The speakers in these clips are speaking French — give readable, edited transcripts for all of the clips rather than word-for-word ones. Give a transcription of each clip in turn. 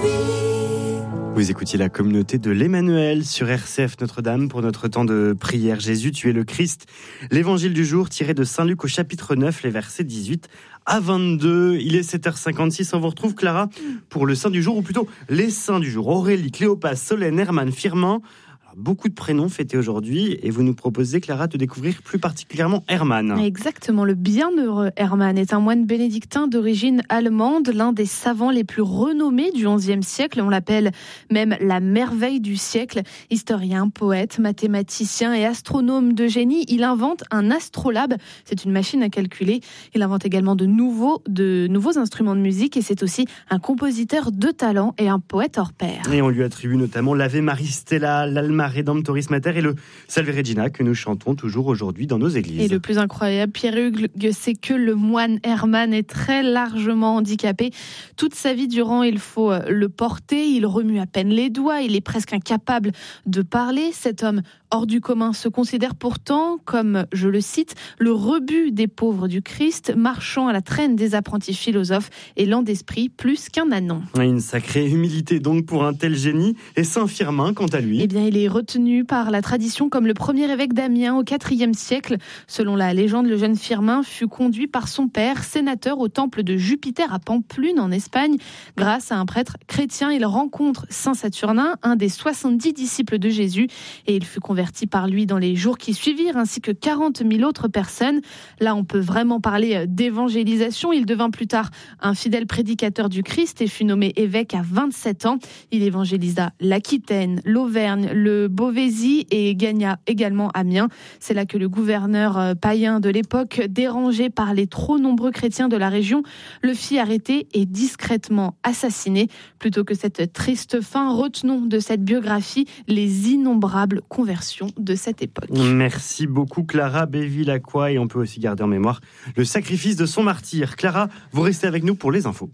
Vous écoutiez la communauté de l'Emmanuel sur RCF Notre-Dame pour notre temps de prière. Jésus, tu es le Christ. L'évangile du jour tiré de Saint Luc au chapitre 9, les versets 18 à 22. Il est 7h56. On vous retrouve, Clara, pour le saint du jour, ou plutôt les saints du jour. Aurélie, Cléopas, Solène, Herman, Firmin. Beaucoup de prénoms fêtés aujourd'hui et vous nous proposez, Clara, de découvrir plus particulièrement Herman. Exactement, le bienheureux Herman est un moine bénédictin d'origine allemande, l'un des savants les plus renommés du XIe siècle. On l'appelle même la merveille du siècle. Historien, poète, mathématicien et astronome de génie, il invente un astrolabe. C'est une machine à calculer. Il invente également de nouveaux instruments de musique et c'est aussi un compositeur de talent et un poète hors pair. Et on lui attribue notamment l'Ave Maris Stella, l'Alma Redemptoris Mater et le Salve Regina que nous chantons toujours aujourd'hui dans nos églises. Et le plus incroyable, Pierre-Hugues, c'est que le moine Herman est très largement handicapé. Toute sa vie durant, il faut le porter, il remue à peine les doigts, il est presque incapable de parler. Cet homme hors du commun se considère pourtant comme, je le cite, le rebut des pauvres du Christ, marchant à la traîne des apprentis philosophes et lent d'esprit plus qu'un ânon. Une sacrée humilité donc pour un tel génie. Et Saint Firmin, quant à lui, eh bien, il est retenu par la tradition comme le premier évêque d'Amiens au IVe siècle. Selon la légende, le jeune Firmin fut conduit par son père, sénateur au temple de Jupiter à Pampelune en Espagne. Grâce à un prêtre chrétien, il rencontre Saint Saturnin, un des 70 disciples de Jésus, et il fut converti par lui dans les jours qui suivirent, ainsi que 40 000 autres personnes. Là, on peut vraiment parler d'évangélisation. Il devint plus tard un fidèle prédicateur du Christ et fut nommé évêque à 27 ans. Il évangélisa l'Aquitaine, l'Auvergne, le Beauvaisis et gagna également Amiens. C'est là que le gouverneur païen de l'époque, dérangé par les trop nombreux chrétiens de la région, le fit arrêter et discrètement assassiner. Plutôt que cette triste fin, retenons de cette biographie les innombrables conversions de cette époque. Merci beaucoup, Clara Béville-Lacroix, et on peut aussi garder en mémoire le sacrifice de son martyr. Clara, vous restez avec nous pour les infos.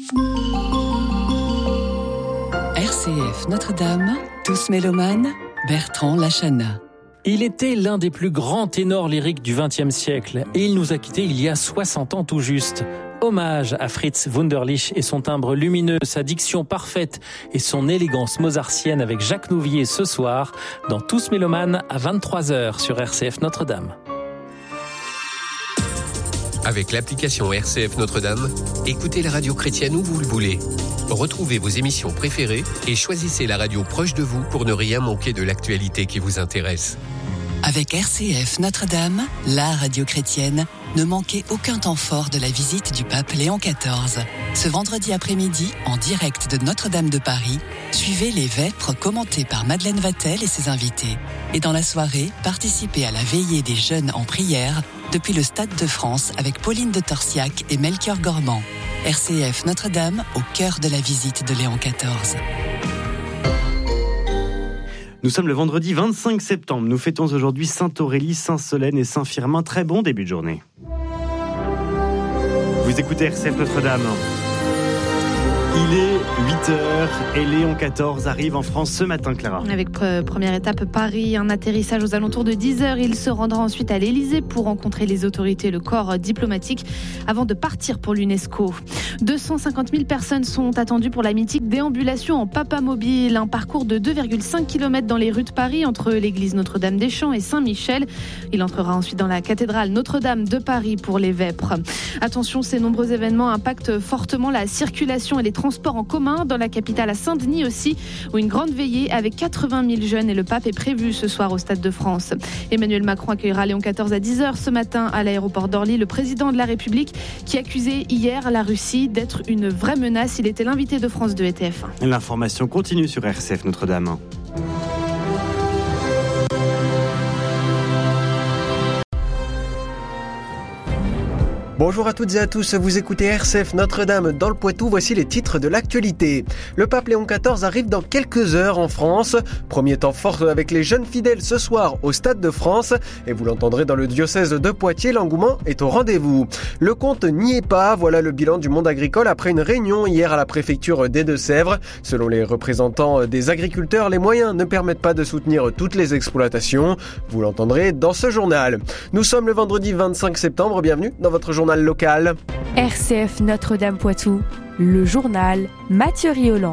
RCF Notre-Dame, tous mélomanes, Bertrand Lachana. Il était l'un des plus grands ténors lyriques du XXe siècle et il nous a quittés il y a 60 ans tout juste. Hommage à Fritz Wunderlich et son timbre lumineux, sa diction parfaite et son élégance mozartienne avec Jacques Nouvier ce soir dans Tous mélomanes à 23h sur RCF Notre-Dame. Avec l'application RCF Notre-Dame, écoutez la radio chrétienne où vous le voulez. Retrouvez vos émissions préférées et choisissez la radio proche de vous pour ne rien manquer de l'actualité qui vous intéresse. Avec RCF Notre-Dame, la radio chrétienne, ne manquez aucun temps fort de la visite du pape Léon XIV. Ce vendredi après-midi, en direct de Notre-Dame de Paris, suivez les vêpres commentées par Madeleine Vatel et ses invités. Et dans la soirée, participez à la veillée des jeunes en prière depuis le Stade de France avec Pauline de Torsiac et Melchior Gormand. RCF Notre-Dame, au cœur de la visite de Léon XIV. Nous sommes le vendredi 25 septembre. Nous fêtons aujourd'hui Sainte Aurélie, Saint Solène et Saint Firmin. Très bon début de journée. Vous écoutez RCF Notre-Dame. Il est 8h et Léon XIV arrive en France ce matin, Clara. Avec première étape Paris, un atterrissage aux alentours de 10h. Il se rendra ensuite à l'Élysée pour rencontrer les autorités et le corps diplomatique avant de partir pour l'UNESCO. 250 000 personnes sont attendues pour la mythique déambulation en papamobile, un parcours de 2,5 km dans les rues de Paris entre l'église Notre-Dame-des-Champs et Saint-Michel. Il entrera ensuite dans la cathédrale Notre-Dame de Paris pour les vêpres. Attention, ces nombreux événements impactent fortement la circulation et les transports en commun dans la capitale, à Saint-Denis aussi, où une grande veillée avec 80 000 jeunes et le pape est prévu ce soir au Stade de France. Emmanuel Macron accueillera Léon XIV à 10h ce matin à l'aéroport d'Orly, le président de la République qui accusait hier la Russie d'être une vraie menace. Il était l'invité de France 2 et TF1. L'information continue sur RCF Notre-Dame. Bonjour à toutes et à tous, vous écoutez RCF Notre-Dame dans le Poitou, voici les titres de l'actualité. Le pape Léon XIV arrive dans quelques heures en France. Premier temps fort avec les jeunes fidèles ce soir au Stade de France. Et vous l'entendrez dans le diocèse de Poitiers, l'engouement est au rendez-vous. Le compte n'y est pas, voilà le bilan du monde agricole après une réunion hier à la préfecture des Deux-Sèvres. Selon les représentants des agriculteurs, les moyens ne permettent pas de soutenir toutes les exploitations. Vous l'entendrez dans ce journal. Nous sommes le vendredi 25 septembre, bienvenue dans votre journal local. RCF Notre-Dame Poitou, le journal Mathieu Rioland.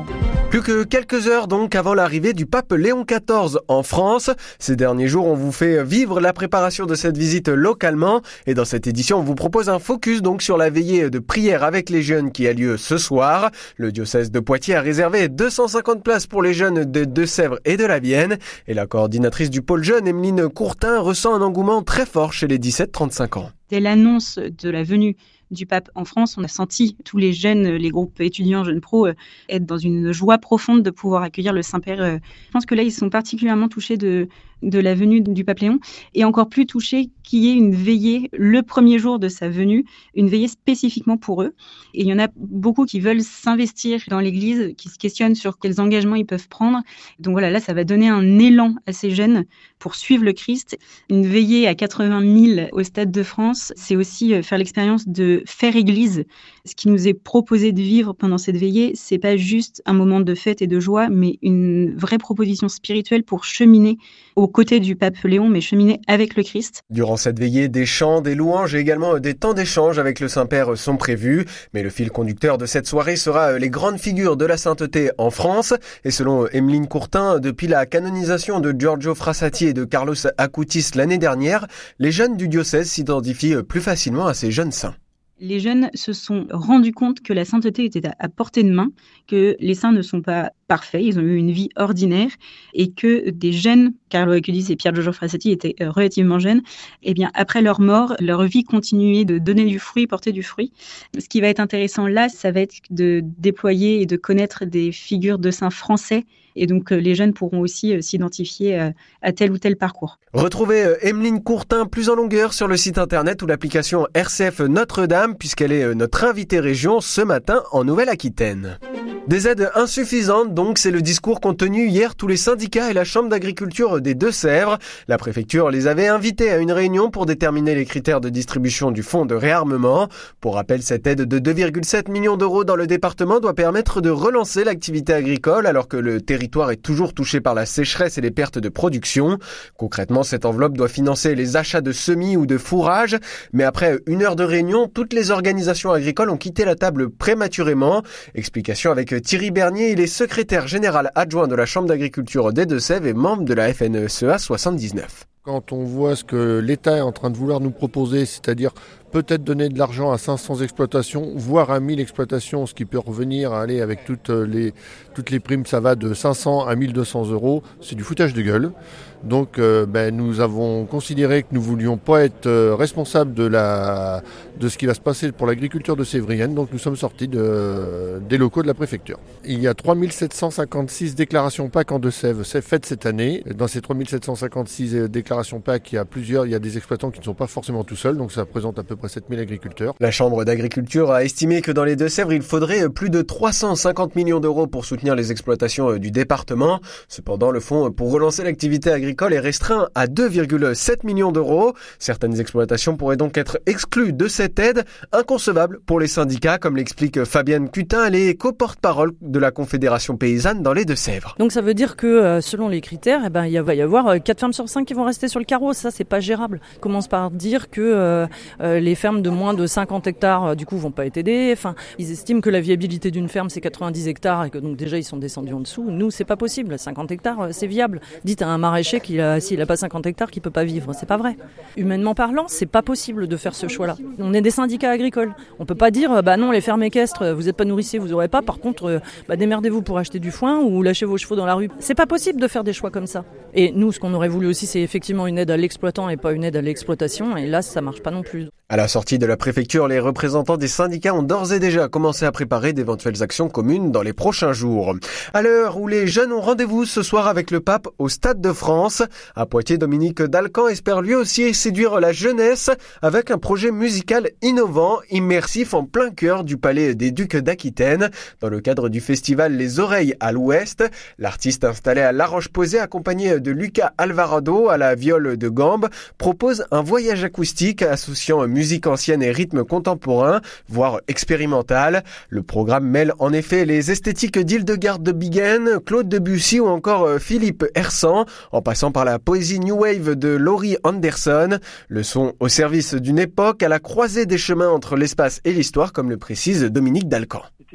Plus que quelques heures donc avant l'arrivée du pape Léon XIV en France. Ces derniers jours, on vous fait vivre la préparation de cette visite localement. Et dans cette édition, on vous propose un focus donc sur la veillée de prière avec les jeunes qui a lieu ce soir. Le diocèse de Poitiers a réservé 250 places pour les jeunes de Deux-Sèvres et de la Vienne. Et la coordinatrice du pôle jeune, Emeline Courtin, ressent un engouement très fort chez les 17-35 ans. Dès l'annonce de la venue du pape en France, on a senti tous les jeunes, les groupes étudiants, jeunes pros, être dans une joie profonde de pouvoir accueillir le Saint-Père. Je pense que là, ils sont particulièrement touchés de la venue du pape Léon et encore plus touchés qu'il y ait une veillée le premier jour de sa venue, une veillée spécifiquement pour eux. Et il y en a beaucoup qui veulent s'investir dans l'Église, qui se questionnent sur quels engagements ils peuvent prendre. Donc voilà, là, ça va donner un élan à ces jeunes pour suivre le Christ. Une veillée à 80 000 au Stade de France, c'est aussi faire l'expérience de faire Église. Ce qui nous est proposé de vivre pendant cette veillée, c'est pas juste un moment de fête et de joie, mais une vraie proposition spirituelle pour cheminer aux côtés du pape Léon, mais cheminer avec le Christ. Durant cette veillée, des chants, des louanges et également des temps d'échange avec le Saint-Père sont prévus. Mais le fil conducteur de cette soirée sera les grandes figures de la sainteté en France. Et selon Emeline Courtin, depuis la canonisation de Giorgio Frassati et de Carlos Acutis l'année dernière, les jeunes du diocèse s'identifient plus facilement à ces jeunes saints. Les jeunes se sont rendus compte que la sainteté était à portée de main, que les saints ne sont pas parfaits, ils ont eu une vie ordinaire et que des jeunes, Carlo Acutis et Pier Giorgio Frassati étaient relativement jeunes, et bien après leur mort, leur vie continuait de donner du fruit, porter du fruit. Ce qui va être intéressant là, ça va être de déployer et de connaître des figures de saints français. Et donc, les jeunes pourront aussi s'identifier à tel ou tel parcours. Retrouvez Emeline Courtin plus en longueur sur le site internet ou l'application RCF Notre-Dame, puisqu'elle est notre invitée région ce matin en Nouvelle-Aquitaine. Des aides insuffisantes, donc, c'est le discours qu'ont tenu hier tous les syndicats et la Chambre d'agriculture des Deux-Sèvres. La préfecture les avait invités à une réunion pour déterminer les critères de distribution du fonds de réarmement. Pour rappel, cette aide de 2,7 millions d'euros dans le département doit permettre de relancer l'activité agricole alors que le territoire est toujours touché par la sécheresse et les pertes de production. Concrètement, cette enveloppe doit financer les achats de semis ou de fourrage. Mais après une heure de réunion, toutes les organisations agricoles ont quitté la table prématurément. Explication avec Thierry Bernier, il est secrétaire général adjoint de la Chambre d'agriculture des Deux-Sèvres et membre de la FNSEA 79. Quand on voit ce que l'État est en train de vouloir nous proposer, c'est-à-dire peut-être donner de l'argent à 500 exploitations, voire à 1000 exploitations, ce qui peut revenir à aller avec toutes les primes, ça va de 500 à 1200 euros, c'est du foutage de gueule. Donc nous avons considéré que nous voulions pas être responsables de ce qui va se passer pour l'agriculture de Sévrienne, donc nous sommes sortis des locaux de la préfecture. Il y a 3756 déclarations PAC en Deux-Sèvres faites cette année. Dans ces 3756 déclarations PAC, il y a des exploitants qui ne sont pas forcément tout seuls, donc ça représente à peu près 7000 agriculteurs. La Chambre d'agriculture a estimé que dans les Deux-Sèvres, il faudrait plus de 350 millions d'euros pour soutenir les exploitations du département. Cependant, le fonds pour relancer l'activité agricole est restreint à 2,7 millions d'euros. Certaines exploitations pourraient donc être exclues de cette aide, inconcevable pour les syndicats, comme l'explique Fabienne Cutin, elle est co-porte-parole de la Confédération paysanne dans les Deux-Sèvres. Donc ça veut dire que selon les critères, il va y avoir 4 fermes sur 5 qui vont rester sur le carreau. Ça, c'est pas gérable. On commence par dire que les fermes de moins de 50 hectares, du coup, vont pas être aidées. Enfin, ils estiment que la viabilité d'une ferme, c'est 90 hectares et que donc déjà, ils sont descendus en dessous. Nous, c'est pas possible. 50 hectares, c'est viable. Dites à un maraîcher s'il a pas 50 hectares, qu'il peut pas vivre. C'est pas vrai. Humainement parlant, c'est pas possible de faire ce choix-là. On est des syndicats agricoles. On peut pas dire, non, les fermes équestres, vous êtes pas nourriciers, vous aurez pas. Par contre, démerdez-vous pour acheter du foin ou lâchez vos chevaux dans la rue. C'est pas possible de faire des choix comme ça. Et nous, ce qu'on aurait voulu aussi, c'est effectivement une aide à l'exploitant et pas une aide à l'exploitation. Et là, ça marche pas non plus. À la sortie de la préfecture, les représentants des syndicats ont d'ores et déjà commencé à préparer d'éventuelles actions communes dans les prochains jours. À l'heure où les jeunes ont rendez-vous ce soir avec le pape au Stade de France, à Poitiers, Dominique Dalcan espère lui aussi séduire la jeunesse avec un projet musical innovant, immersif en plein cœur du Palais des Ducs d'Aquitaine. Dans le cadre du festival Les Oreilles à l'Ouest, l'artiste installé à La Roche-Posay, accompagné de Lucas Alvarado à la viole de gambe, propose un voyage acoustique associant musique ancienne et rythme contemporain, voire expérimental. Le programme mêle en effet les esthétiques d'Hildegarde de Bingen, Claude Debussy ou encore Philippe Hersant, en passant par la poésie New Wave de Laurie Anderson. Le son au service d'une époque à la croisée des chemins entre l'espace et l'histoire, comme le précise Dominique Dalcan.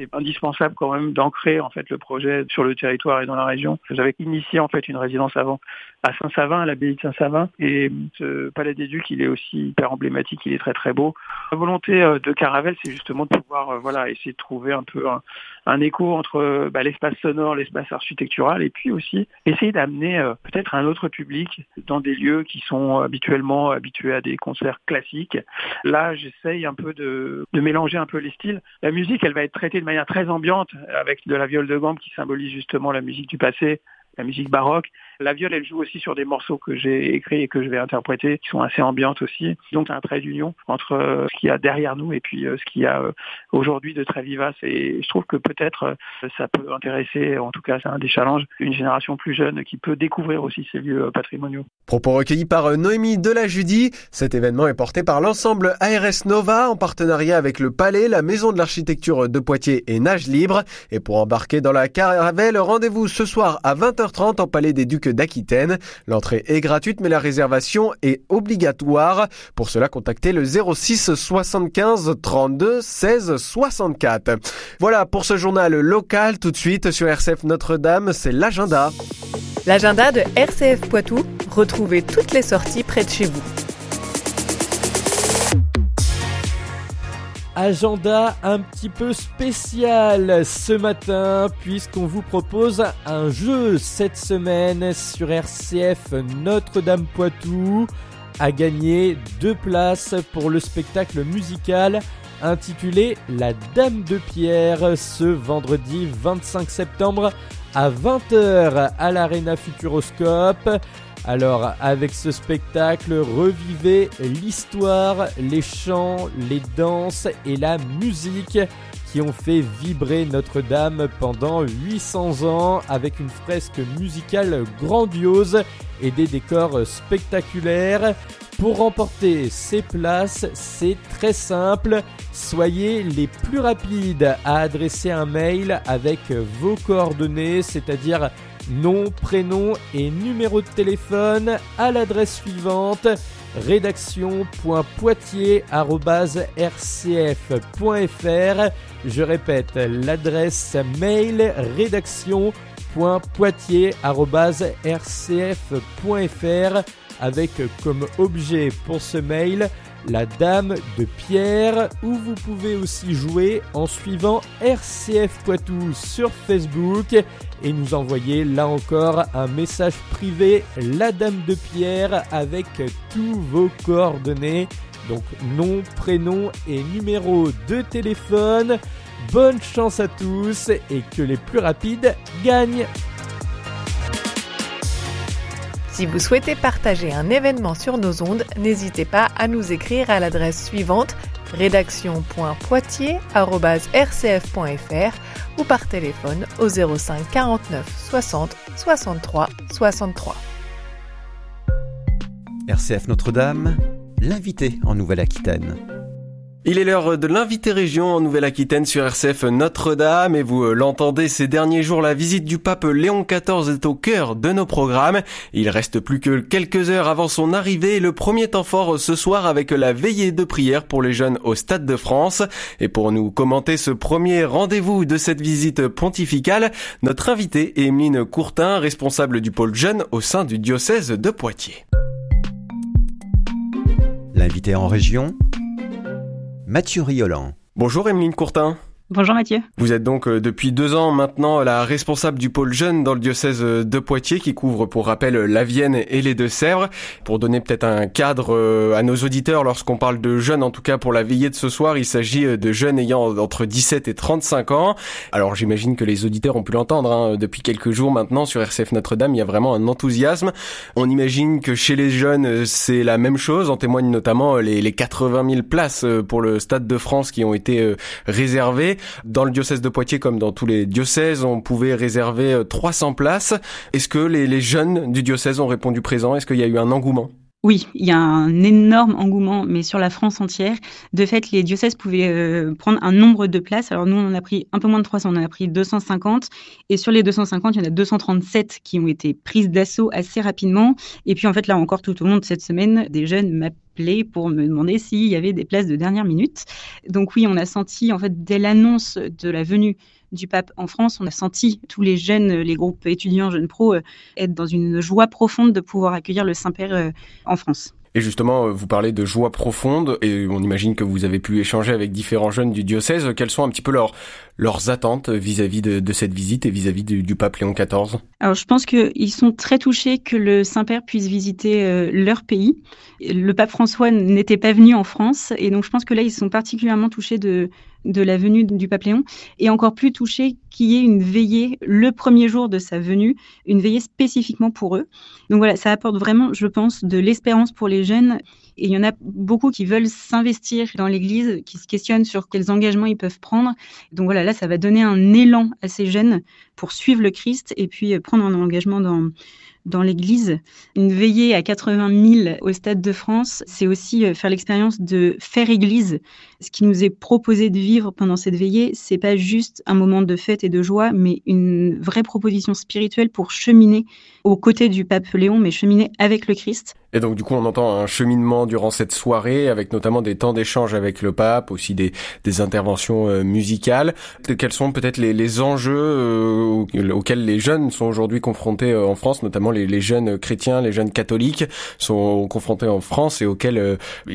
c'était indispensable quand même d'ancrer en fait le projet sur le territoire et dans la région. J'avais initié en fait une résidence avant à Saint-Savin, à l'abbaye de Saint-Savin, et ce palais des Ducs, il est aussi hyper emblématique, il est très très beau. La volonté de Caravelle, c'est justement de pouvoir essayer de trouver un peu un écho entre l'espace sonore, l'espace architectural, et puis aussi essayer d'amener peut-être un autre public dans des lieux qui sont habituellement habitués à des concerts classiques. Là, j'essaye un peu de mélanger un peu les styles. La musique, elle va être traitée de manière très ambiante, avec de la viole de gambe qui symbolise justement la musique du passé, la musique baroque. La viole, elle joue aussi sur des morceaux que j'ai écrits et que je vais interpréter, qui sont assez ambiantes aussi. Donc, c'est un trait d'union entre ce qu'il y a derrière nous et puis ce qu'il y a aujourd'hui de très vivace. Et je trouve que peut-être ça peut intéresser, en tout cas, c'est un des challenges, une génération plus jeune qui peut découvrir aussi ces lieux patrimoniaux. Propos recueillis par Noémie Delajudi. Cet événement est porté par l'ensemble ARS Nova en partenariat avec le Palais, la Maison de l'Architecture de Poitiers et Nage Libre. Et pour embarquer dans la Caravelle, rendez-vous ce soir à 20h30 en Palais des Ducs d'Aquitaine. L'entrée est gratuite mais la réservation est obligatoire. Pour cela, contactez le 06 75 32 16 64. Voilà pour ce journal local. Tout de suite sur RCF Notre-Dame, c'est l'agenda. L'agenda de RCF Poitou. Retrouvez toutes les sorties près de chez vous. Agenda un petit peu spécial ce matin puisqu'on vous propose un jeu cette semaine sur RCF Notre-Dame Poitou. À gagner 2 places pour le spectacle musical intitulé La Dame de Pierre ce vendredi 25 septembre à 20h à l'Arena Futuroscope. Alors, avec ce spectacle, revivez l'histoire, les chants, les danses et la musique qui ont fait vibrer Notre-Dame pendant 800 ans avec une fresque musicale grandiose et des décors spectaculaires. Pour remporter ces places, c'est très simple. Soyez les plus rapides à adresser un mail avec vos coordonnées, c'est-à-dire nom, prénom et numéro de téléphone à l'adresse suivante: rédaction.poitiers@rcf.fr. Je répète, l'adresse mail rédaction.poitiers@rcf.fr avec comme objet pour ce mail la Dame de Pierre, où vous pouvez aussi jouer en suivant RCF Poitou sur Facebook et nous envoyer là encore un message privé la Dame de Pierre avec tous vos coordonnées, donc nom, prénom et numéro de téléphone. Bonne chance à tous et que les plus rapides gagnent. Si vous souhaitez partager un événement sur nos ondes, n'hésitez pas à nous écrire à l'adresse suivante: rédaction.poitiers@rcf.fr ou par téléphone au 05 49 60 63 63. RCF Notre-Dame, l'invité en Nouvelle-Aquitaine. Il est l'heure de l'invité région en Nouvelle-Aquitaine sur RCF Notre-Dame et vous l'entendez ces derniers jours, la visite du pape Léon XIV est au cœur de nos programmes. Il reste plus que quelques heures avant son arrivée et le premier temps fort ce soir avec la veillée de prière pour les jeunes au Stade de France. Et pour nous commenter ce premier rendez-vous de cette visite pontificale, notre invitée est Emeline Courtin, responsable du pôle jeunes au sein du diocèse de Poitiers. L'invité en région, Mathieu Riolan. Bonjour Emeline Courtin. Bonjour Mathieu. Vous êtes donc depuis 2 ans maintenant la responsable du pôle jeune dans le diocèse de Poitiers qui couvre pour rappel la Vienne et les Deux-Sèvres. Pour donner peut-être un cadre à nos auditeurs lorsqu'on parle de jeunes, en tout cas pour la veillée de ce soir, il s'agit de jeunes ayant entre 17 et 35 ans. Alors j'imagine que les auditeurs ont pu l'entendre depuis quelques jours maintenant sur RCF Notre-Dame, il y a vraiment un enthousiasme. On imagine que chez les jeunes c'est la même chose, en témoignent notamment les 80 000 places pour le Stade de France qui ont été réservées. Dans le diocèse de Poitiers, comme dans tous les diocèses, on pouvait réserver 300 places. Est-ce que les jeunes du diocèse ont répondu présent ? Est-ce qu'il y a eu un engouement ? Oui, il y a un énorme engouement, mais sur la France entière. De fait, les diocèses pouvaient prendre un nombre de places. Alors nous, on a pris un peu moins de 300, on en a pris 250. Et sur les 250, il y en a 237 qui ont été prises d'assaut assez rapidement. Et puis en fait, là encore, tout au long de cette semaine, des jeunes m'appelaient pour me demander s'il y avait des places de dernière minute. Donc oui, on a senti, en fait, dès l'annonce de la venue du pape en France, on a senti tous les jeunes, les groupes étudiants, jeunes pros, être dans une joie profonde de pouvoir accueillir le Saint-Père en France. Et justement, vous parlez de joie profonde, et on imagine que vous avez pu échanger avec différents jeunes du diocèse. Quelles sont un petit peu leurs attentes vis-à-vis de cette visite et vis-à-vis du pape Léon XIV ? Alors, je pense qu'ils sont très touchés que le Saint-Père puisse visiter leur pays. Le pape François n'était pas venu en France, et donc je pense que là, ils sont particulièrement touchés de la venue du pape Léon, et encore plus touchés qu'il y ait une veillée le premier jour de sa venue, une veillée spécifiquement pour eux. Donc voilà, ça apporte vraiment, je pense, de l'espérance pour les jeunes. Et il y en a beaucoup qui veulent s'investir dans l'Église, qui se questionnent sur quels engagements ils peuvent prendre. Donc voilà, là, ça va donner un élan à ces jeunes pour suivre le Christ et puis prendre un engagement dans l'Église. Une veillée à 80 000 au Stade de France, c'est aussi faire l'expérience de faire Église. Ce qui nous est proposé de vivre pendant cette veillée, c'est pas juste un moment de fête et de joie, mais une vraie proposition spirituelle pour cheminer aux côtés du pape Léon, mais cheminer avec le Christ. Et donc du coup, on entend un cheminement durant cette soirée, avec notamment des temps d'échange avec le pape, aussi des interventions musicales. Quels sont peut-être les enjeux auxquels les jeunes sont aujourd'hui confrontés en France, notamment les jeunes chrétiens, les jeunes catholiques sont confrontés en France et auxquels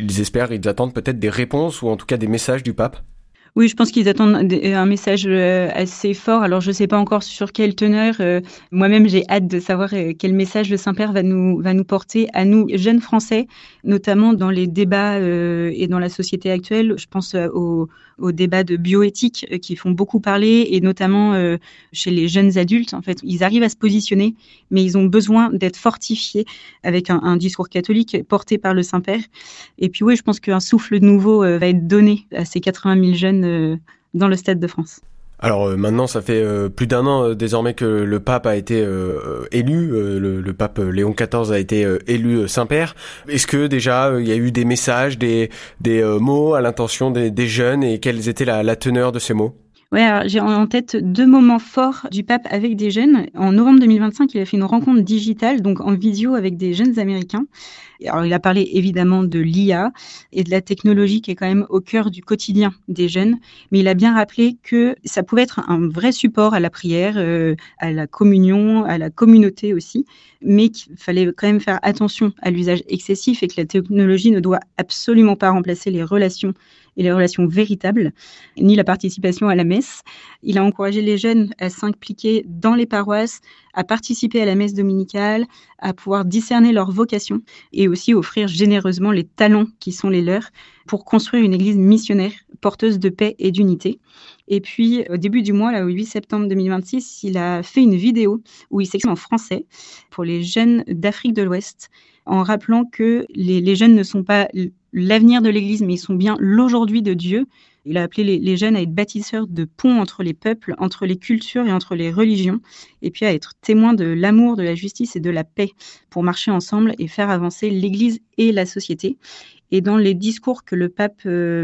ils attendent peut-être des réponses ou en tout cas des messages du pape? Oui, je pense qu'ils attendent un message assez fort. Alors, je ne sais pas encore sur quelle teneur. Moi-même, j'ai hâte de savoir quel message le Saint-Père va nous porter à nous, jeunes Français, notamment dans les débats et dans la société actuelle. Je pense aux débats de bioéthique qui font beaucoup parler, et notamment chez les jeunes adultes. En fait, ils arrivent à se positionner, mais ils ont besoin d'être fortifiés avec un discours catholique porté par le Saint-Père. Et puis oui, je pense qu'un souffle nouveau va être donné à ces 80 000 jeunes dans le Stade de France. Alors maintenant, ça fait plus d'un an désormais que le pape a été élu, le pape Léon XIV a été élu Saint-Père. Est-ce que déjà il y a eu des messages, des mots à l'intention des jeunes, et quelle était la teneur de ces mots ? Ouais, alors j'ai en tête 2 moments forts du pape avec des jeunes. En novembre 2025, il a fait une rencontre digitale, donc en visio avec des jeunes Américains. Alors, il a parlé évidemment de l'IA et de la technologie qui est quand même au cœur du quotidien des jeunes, mais il a bien rappelé que ça pouvait être un vrai support à la prière, à la communion, à la communauté aussi, mais qu'il fallait quand même faire attention à l'usage excessif et que la technologie ne doit absolument pas remplacer les relations et les relations véritables, ni la participation à la messe. Il a encouragé les jeunes à s'impliquer dans les paroisses, à participer à la messe dominicale, à pouvoir discerner leur vocation et aussi offrir généreusement les talents qui sont les leurs pour construire une église missionnaire, porteuse de paix et d'unité. Et puis, au début du mois, là, au 8 septembre 2026, il a fait une vidéo où il s'exprime en français pour les jeunes d'Afrique de l'Ouest, en rappelant que les jeunes ne sont pas l'avenir de l'Église, mais ils sont bien l'aujourd'hui de Dieu. Il a appelé les jeunes à être bâtisseurs de ponts entre les peuples, entre les cultures et entre les religions, et puis à être témoins de l'amour, de la justice et de la paix pour marcher ensemble et faire avancer l'Église et la société. Et dans les discours que le pape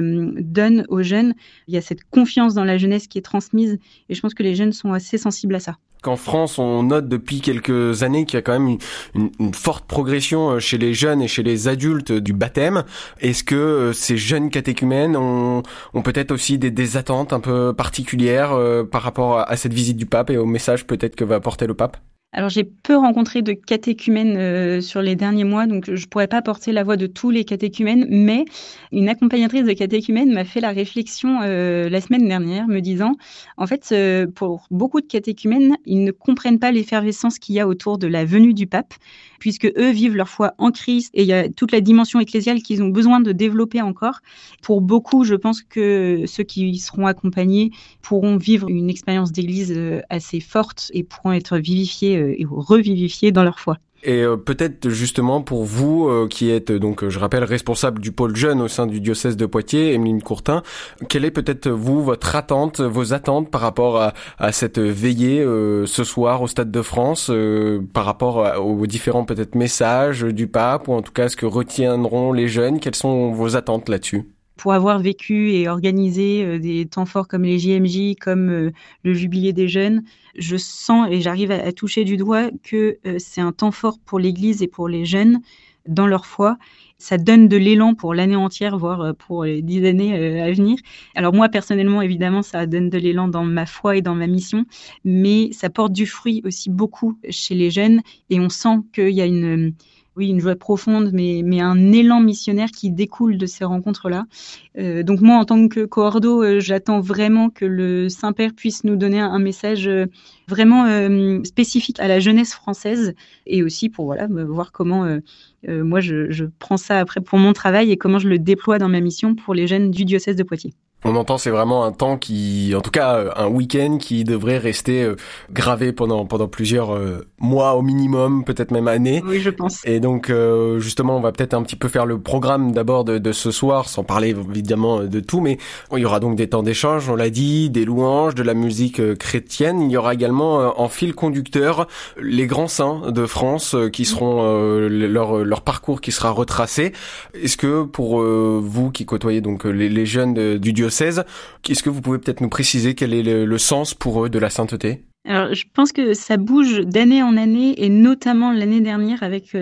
donne aux jeunes, il y a cette confiance dans la jeunesse qui est transmise, et je pense que les jeunes sont assez sensibles à ça. Qu'en France, on note depuis quelques années qu'il y a quand même une forte progression chez les jeunes et chez les adultes du baptême. Est-ce que ces jeunes catéchumènes ont peut-être aussi des attentes un peu particulières par rapport à cette visite du pape et au message peut-être que va apporter le pape ? Alors, j'ai peu rencontré de catéchumènes sur les derniers mois, donc je pourrais pas porter la voix de tous les catéchumènes, mais une accompagnatrice de catéchumènes m'a fait la réflexion la semaine dernière, me disant, en fait, pour beaucoup de catéchumènes, ils ne comprennent pas l'effervescence qu'il y a autour de la venue du pape, puisque eux vivent leur foi en Christ, et il y a toute la dimension ecclésiale qu'ils ont besoin de développer encore. Pour beaucoup, je pense que ceux qui seront accompagnés pourront vivre une expérience d'église assez forte et pourront être vivifiés et revivifiés dans leur foi. Et peut-être justement pour vous qui êtes donc je rappelle responsable du pôle jeune au sein du diocèse de Poitiers, Emeline Courtin, quelle est peut-être vous votre attente, vos attentes par rapport à cette veillée ce soir au Stade de France, par rapport aux différents peut-être messages du pape, ou en tout cas ce que retiendront les jeunes, quelles sont vos attentes là-dessus? Pour avoir vécu et organisé des temps forts comme les JMJ, comme le Jubilé des jeunes, je sens et j'arrive à toucher du doigt que c'est un temps fort pour l'Église et pour les jeunes dans leur foi. Ça donne de l'élan pour l'année entière, voire pour les 10 années à venir. Alors moi, personnellement, évidemment, ça donne de l'élan dans ma foi et dans ma mission, mais ça porte du fruit aussi beaucoup chez les jeunes et on sent qu'il y a une joie profonde, mais un élan missionnaire qui découle de ces rencontres-là. Donc moi, en tant que coordo, j'attends vraiment que le Saint-Père puisse nous donner un message vraiment spécifique à la jeunesse française et aussi pour voir comment moi je prends ça après pour mon travail et comment je le déploie dans ma mission pour les jeunes du diocèse de Poitiers. On entend, c'est vraiment un temps qui, en tout cas, un week-end qui devrait rester gravé pendant plusieurs mois au minimum, peut-être même années. Oui, je pense. Et donc, justement, on va peut-être un petit peu faire le programme d'abord de ce soir, sans parler évidemment de tout, mais il y aura donc des temps d'échange, on l'a dit, des louanges, de la musique chrétienne. Il y aura également en fil conducteur les grands saints de France qui seront leur parcours qui sera retracé. Est-ce que pour vous qui côtoyez donc les jeunes du diocèse, est-ce que vous pouvez peut-être nous préciser quel est le sens pour eux de la sainteté ? Alors, je pense que ça bouge d'année en année, et notamment l'année dernière avec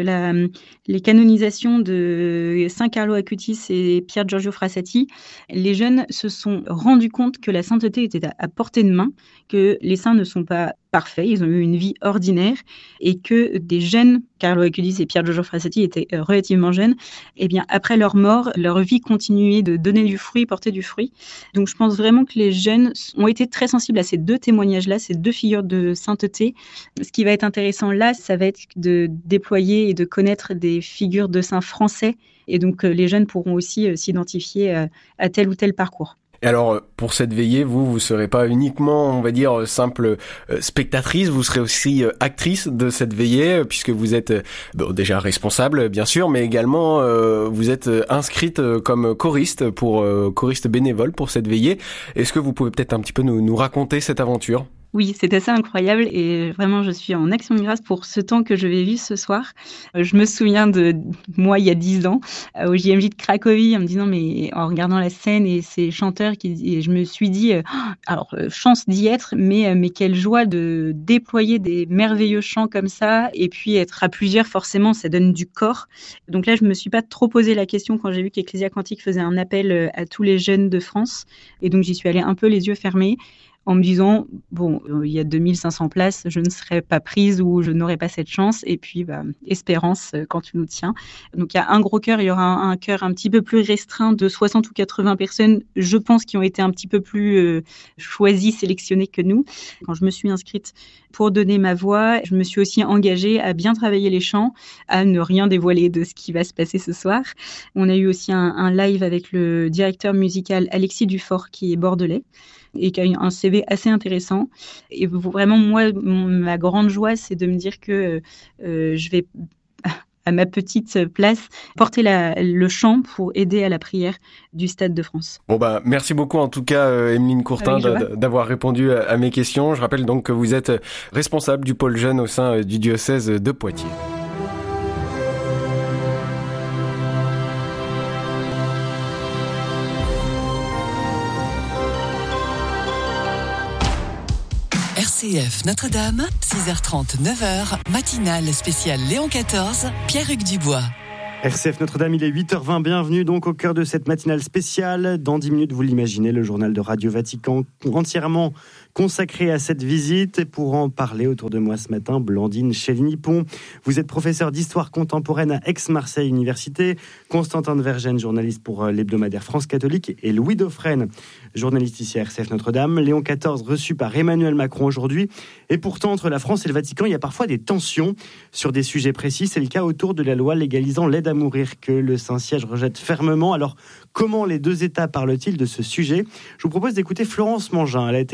les canonisations de Saint Carlo Acutis et Pier Giorgio Frassati. Les jeunes se sont rendus compte que la sainteté était à portée de main, que les saints ne sont pas parfaits, ils ont eu une vie ordinaire, et que des jeunes, Carlo Acutis et Pier Giorgio Frassati étaient relativement jeunes, et bien après leur mort, leur vie continuait de donner du fruit, porter du fruit. Donc je pense vraiment que les jeunes ont été très sensibles à ces deux témoignages-là, ces deux figures de sainteté. Ce qui va être intéressant là, ça va être de déployer et de connaître des figures de saints français, et donc les jeunes pourront aussi s'identifier à tel ou tel parcours. Et alors, pour cette veillée, vous serez pas uniquement, on va dire, simple spectatrice, vous serez aussi actrice de cette veillée, puisque vous êtes déjà responsable, bien sûr, mais également vous êtes inscrite comme choriste bénévole pour cette veillée. Est-ce que vous pouvez peut-être un petit peu nous raconter cette aventure ? Oui, c'est assez incroyable et vraiment je suis en action de grâce pour ce temps que je vais vivre ce soir. Je me souviens de moi il y a 10 ans au JMJ de Cracovie en me disant mais en regardant la scène et ces chanteurs et je me suis dit chance d'y être mais quelle joie de déployer des merveilleux chants comme ça et puis être à plusieurs forcément ça donne du corps. Donc là je me suis pas trop posé la question quand j'ai vu qu'Ecclésia Cantique faisait un appel à tous les jeunes de France et donc j'y suis allée un peu les yeux fermés. En me disant, il y a 2500 places, je ne serai pas prise ou je n'aurai pas cette chance. Et puis, espérance quand tu nous tiens. Donc, il y a un gros cœur, il y aura un cœur un petit peu plus restreint de 60 ou 80 personnes, je pense, qui ont été un petit peu plus choisies, sélectionnées que nous. Quand je me suis inscrite pour donner ma voix, je me suis aussi engagée à bien travailler les chants, à ne rien dévoiler de ce qui va se passer ce soir. On a eu aussi un live avec le directeur musical Alexis Dufort, qui est bordelais, et qui a un CV assez intéressant. Et vraiment, moi, ma grande joie, c'est de me dire que je vais, à ma petite place, porter le chant pour aider à la prière du Stade de France. Merci beaucoup en tout cas, Emeline Courtin, d'avoir répondu à mes questions. Je rappelle donc que vous êtes responsable du pôle jeune au sein du diocèse de Poitiers. RCF Notre-Dame, 6h30, 9h, matinale spéciale Léon XIV, Pierre-Hugues Dubois. RCF Notre-Dame, il est 8h20, bienvenue donc au cœur de cette matinale spéciale. Dans 10 minutes, vous l'imaginez, le journal de Radio Vatican entièrement consacré à cette visite. Et pour en parler autour de moi ce matin, Blandine Chéligny-Pont. Vous êtes professeur d'histoire contemporaine à Aix-Marseille Université, Constantin de Vergennes, journaliste pour l'hebdomadaire France Catholique, et Louis Dauphren, journaliste ici à RCF Notre-Dame. Léon XIV reçu par Emmanuel Macron aujourd'hui. Et pourtant, entre la France et le Vatican, il y a parfois des tensions sur des sujets précis. C'est le cas autour de la loi légalisant l'aide à mourir que le Saint-Siège rejette fermement. Alors, comment les deux États parlent-ils de ce sujet ? Je vous propose d'écouter Florence Mangin. Elle a été ambassadrice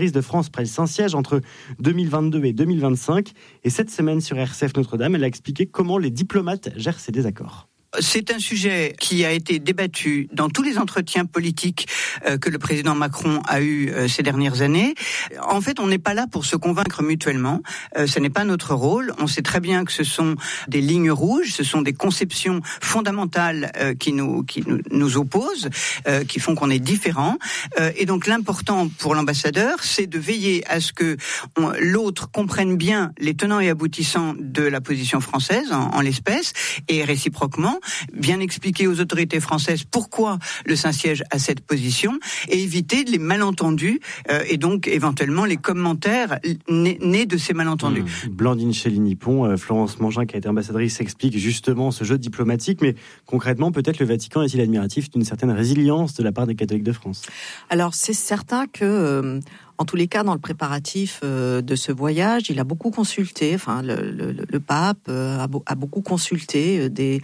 l'ambassadrice de France près le Saint-Siège entre 2022 et 2025. Et cette semaine sur RCF Notre-Dame, elle a expliqué comment les diplomates gèrent ces désaccords. C'est un sujet qui a été débattu dans tous les entretiens politiques que le président Macron a eu ces dernières années. En fait, on n'est pas là pour se convaincre mutuellement. Ce n'est pas notre rôle. On sait très bien que ce sont des lignes rouges, ce sont des conceptions fondamentales qui nous opposent, qui font qu'on est différents. Et donc, l'important pour l'ambassadeur, c'est de veiller à ce que l'autre comprenne bien les tenants et aboutissants de la position française, en l'espèce, et réciproquement, bien expliquer aux autorités françaises pourquoi le Saint-Siège a cette position et éviter les malentendus et donc éventuellement les commentaires nés de ces malentendus. Blandine Chély-Nippon, Florence Mangin qui a été ambassadrice explique justement ce jeu diplomatique, mais concrètement peut-être le Vatican est-il admiratif d'une certaine résilience de la part des catholiques de France? Alors c'est certain que en tous les cas, dans le préparatif de ce voyage, il a beaucoup consulté. Enfin, le pape a beaucoup consulté des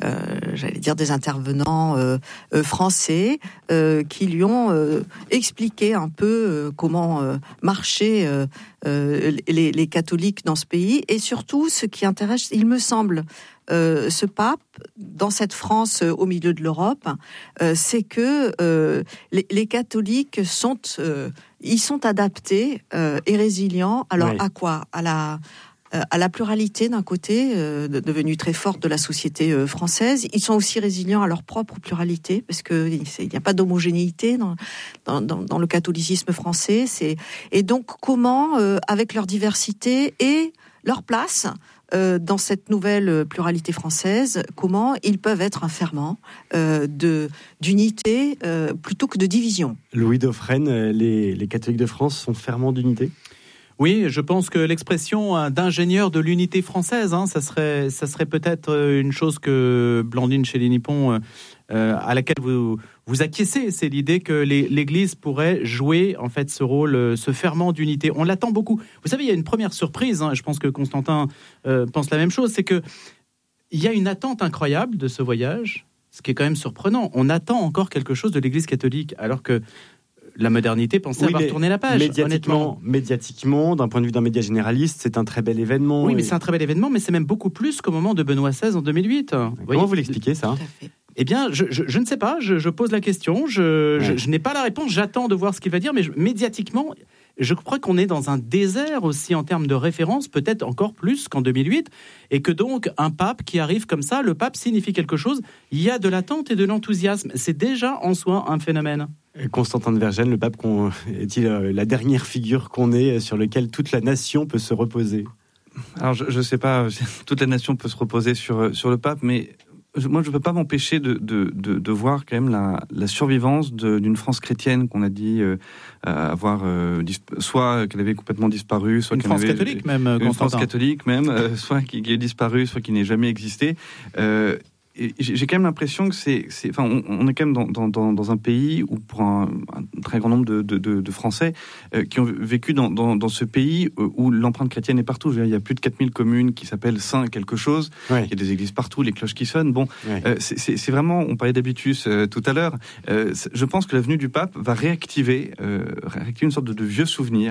intervenants français qui lui ont expliqué un peu comment marchaient les catholiques dans ce pays. Et surtout, ce qui intéresse, il me semble, ce pape, dans cette France au milieu de l'Europe, c'est que les catholiques sont adaptés et résilients. Alors à quoi ? À la pluralité d'un côté, devenue très forte de la société française. Ils sont aussi résilients à leur propre pluralité, parce que il n'y a pas d'homogénéité dans le catholicisme français. Et donc comment, avec leur diversité et leur place dans cette nouvelle pluralité française, comment ils peuvent être un ferment d'unité plutôt que de division. Louis Dauphren, les catholiques de France sont ferments d'unité ? Oui, je pense que l'expression d'ingénieur de l'unité française, ça serait peut-être une chose que Blandine Chély-Nippon, à laquelle vous acquiescez, c'est l'idée que l'Église pourrait jouer en fait ce rôle, ce ferment d'unité. On l'attend beaucoup. Vous savez, il y a une première surprise. Je pense que Constantin pense la même chose, c'est que il y a une attente incroyable de ce voyage, ce qui est quand même surprenant. On attend encore quelque chose de l'Église catholique, alors que la modernité pensait avoir tourné la page. Médiatiquement, d'un point de vue d'un média généraliste, c'est un très bel événement. Oui, mais c'est un très bel événement, mais c'est même beaucoup plus qu'au moment de Benoît XVI en 2008. Comment vous l'expliquez, ça ? Eh bien, je ne sais pas, je pose la question, je n'ai pas la réponse, j'attends de voir ce qu'il va dire, mais médiatiquement, je crois qu'on est dans un désert aussi en termes de référence, peut-être encore plus qu'en 2008, et que donc un pape qui arrive comme ça, le pape signifie quelque chose, il y a de l'attente et de l'enthousiasme, c'est déjà en soi un phénomène. Constantin de Vergennes, le pape est-il la dernière figure qu'on ait sur laquelle toute la nation peut se reposer ? Alors je ne sais pas, toute la nation peut se reposer sur le pape, mais moi je ne peux pas m'empêcher de voir quand même la survivance d'une France chrétienne qu'on a dit avoir soit qu'elle avait complètement disparu, soit qu'elle avait catholique même, une France catholique même, soit qui est disparue, soit qui n'ait jamais existé. Et j'ai quand même l'impression que on est quand même dans un pays où pour un très grand nombre de Français qui ont vécu dans ce pays où l'empreinte chrétienne est partout. Il y a plus de 4000 communes qui s'appellent Saint quelque chose. Ouais. Il y a des églises partout, les cloches qui sonnent. Bon, c'est vraiment, on parlait d'habitus tout à l'heure. Je pense que la venue du pape va réactiver une sorte de vieux souvenir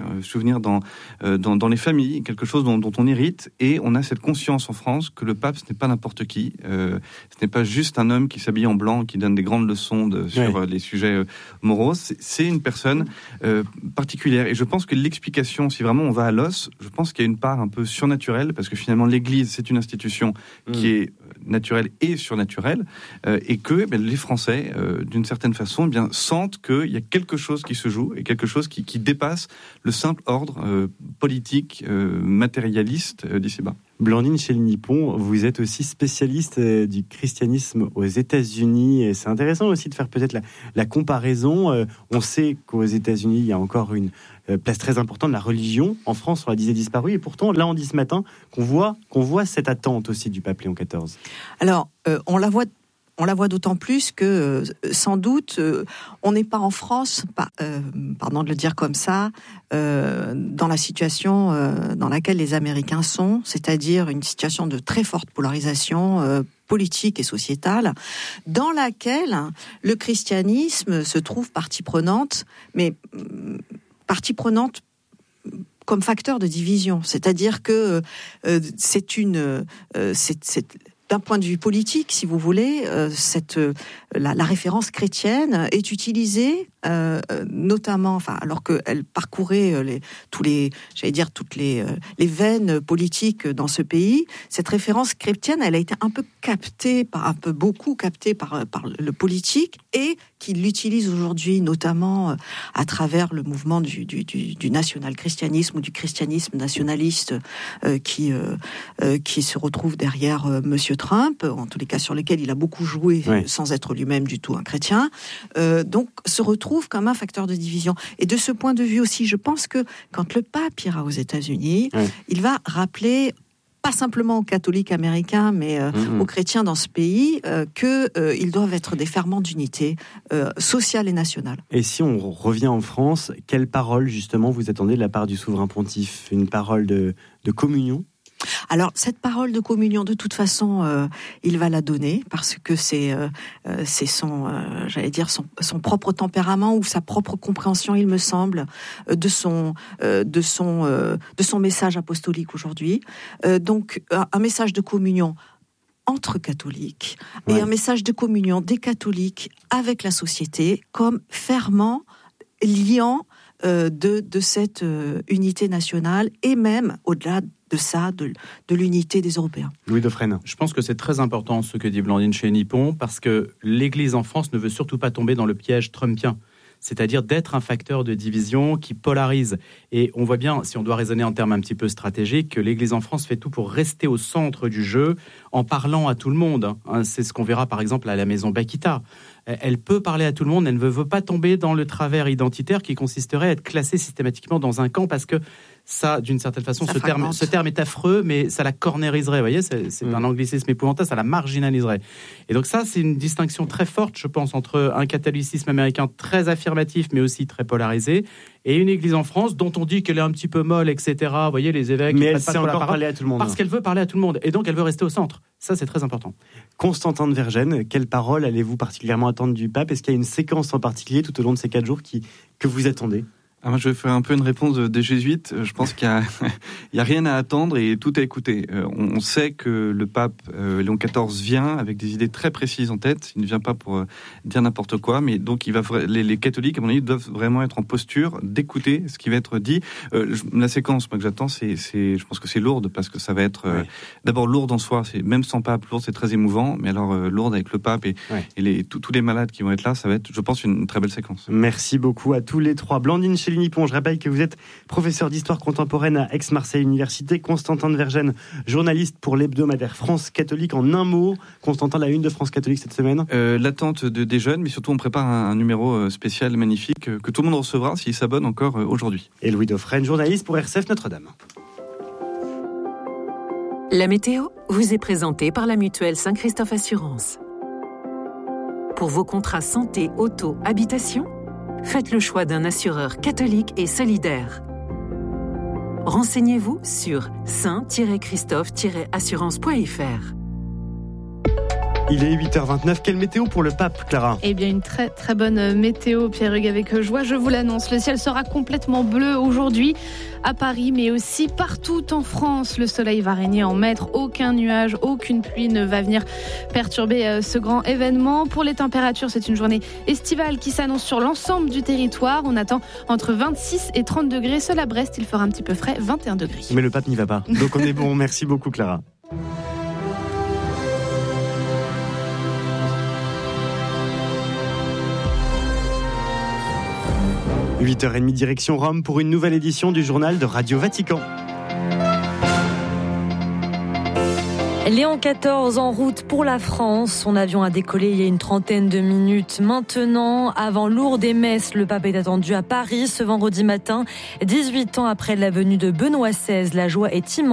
dans les familles, quelque chose dont on hérite, et on a cette conscience en France que le pape, ce n'est pas n'importe qui. Ce n'est pas juste un homme qui s'habille en blanc, qui donne des grandes leçons sur les sujets moraux. C'est une personne particulière. Et je pense que l'explication, si vraiment on va à l'os, je pense qu'il y a une part un peu surnaturelle, parce que finalement l'Église, c'est une institution qui est naturelle et surnaturelle, et que les Français, d'une certaine façon, sentent qu'il y a quelque chose qui se joue, et quelque chose qui dépasse le simple ordre politique, matérialiste d'ici-bas. Blandine Chély-Nippon, vous êtes aussi spécialiste du christianisme aux États-Unis, et c'est intéressant aussi de faire peut-être la comparaison. On sait qu'aux États-Unis, il y a encore une place très importante de la religion. En France, on la disait disparue, et pourtant, là, on dit ce matin qu'on voit cette attente aussi du pape Léon XIV. Alors, on la voit d'autant plus que, sans doute, on n'est pas en France, pardon de le dire comme ça, dans la situation dans laquelle les Américains sont, c'est-à-dire une situation de très forte polarisation politique et sociétale, dans laquelle le christianisme se trouve partie prenante, mais partie prenante comme facteur de division. C'est-à-dire que c'est d'un point de vue politique, si vous voulez, la référence chrétienne est utilisée, notamment, alors qu'elle parcourait toutes les veines politiques dans ce pays. Cette référence chrétienne, elle a été beaucoup captée par le politique, et qui l'utilise aujourd'hui, notamment à travers le mouvement du national-christianisme ou du christianisme nationaliste qui se retrouve derrière Monsieur Trump, en tous les cas sur lequel il a beaucoup joué, sans être lui-même du tout un chrétien, donc se retrouve comme un facteur de division. Et de ce point de vue aussi, je pense que quand le pape ira aux États-Unis, il va rappeler, pas simplement aux catholiques américains, mais aux chrétiens dans ce pays, qu'ils doivent être des ferments d'unité sociale et nationale. Et si on revient en France, quelle parole justement vous attendez de la part du souverain pontife ? Une parole de communion ? Alors, cette parole de communion, de toute façon, il va la donner, parce que c'est son propre tempérament ou sa propre compréhension, il me semble, de son message apostolique aujourd'hui. Donc, un message de communion entre catholiques et un message de communion des catholiques avec la société comme ferment liant de cette unité nationale, et même au-delà de ça, de l'unité des Européens. Louis Dauphren. Je pense que c'est très important ce que dit Blandine Chénippon, parce que l'Église en France ne veut surtout pas tomber dans le piège trumpien, c'est-à-dire d'être un facteur de division qui polarise. Et on voit bien, si on doit raisonner en termes un petit peu stratégiques, que l'Église en France fait tout pour rester au centre du jeu, en parlant à tout le monde. C'est ce qu'on verra par exemple à la maison Bakita. Elle peut parler à tout le monde, elle ne veut pas tomber dans le travers identitaire qui consisterait à être classée systématiquement dans un camp, parce que ça, d'une certaine façon, ce terme est affreux, mais ça la cornériserait, vous voyez, c'est un anglicisme épouvantable, ça la marginaliserait. Et donc ça, c'est une distinction très forte, je pense, entre un catholicisme américain très affirmatif, mais aussi très polarisé, et une église en France dont on dit qu'elle est un petit peu molle, etc. Vous voyez, les évêques... Mais elle sait encore parler à tout le monde. Parce qu'elle veut parler à tout le monde, et donc elle veut rester au centre. Ça, c'est très important. Constantin de Vergennes, quelle parole allez-vous particulièrement attendre du pape ? Est-ce qu'il y a une séquence en particulier tout au long de ces 4 jours que vous attendez ? Moi, je vais faire un peu une réponse des jésuites. Je pense qu'il y a rien à attendre et tout à écouter. On sait que le pape Léon XIV vient avec des idées très précises en tête. Il ne vient pas pour dire n'importe quoi, mais donc les catholiques, à mon avis, doivent vraiment être en posture d'écouter ce qui va être dit. La séquence que j'attends, je pense que c'est Lourdes, parce que ça va être d'abord Lourdes en soi. Même sans pape, Lourdes c'est très émouvant, mais alors Lourdes avec le pape et tous les malades qui vont être là, ça va être, je pense, une très belle séquence. Merci beaucoup à tous les trois. Blandine Chénippon, je rappelle que vous êtes professeur d'histoire contemporaine à Aix-Marseille Université. Constantin de Vergennes, journaliste pour l'hebdomadaire France Catholique. En un mot, Constantin, la une de France Catholique cette semaine ? L'attente des jeunes, mais surtout on prépare un numéro spécial magnifique que tout le monde recevra s'il s'abonne encore aujourd'hui. Et Louis Dauphren, journaliste pour RCF Notre-Dame. La météo vous est présentée par la mutuelle Saint-Christophe Assurance. Pour vos contrats santé, auto, habitation, faites le choix d'un assureur catholique et solidaire. Renseignez-vous sur saint-christophe-assurance.fr. Il est 8h29. Quelle météo pour le pape, Clara ? Eh bien, une très très bonne météo, Pierre-Hugues, avec joie, je vous l'annonce. Le ciel sera complètement bleu aujourd'hui à Paris, mais aussi partout en France. Le soleil va régner en maître. Aucun nuage, aucune pluie ne va venir perturber ce grand événement. Pour les températures, c'est une journée estivale qui s'annonce sur l'ensemble du territoire. On attend entre 26 et 30 degrés. Seul à Brest, il fera un petit peu frais, 21 degrés. Mais le pape n'y va pas. Donc on est bon. Merci beaucoup, Clara. – 8h30 direction Rome pour une nouvelle édition du journal de Radio Vatican. Léon XIV en route pour la France. Son avion a décollé il y a une trentaine de minutes. Maintenant, avant Lourdes et Metz, le pape est attendu à Paris ce vendredi matin. 18 ans après la venue de Benoît XVI, la joie est immense.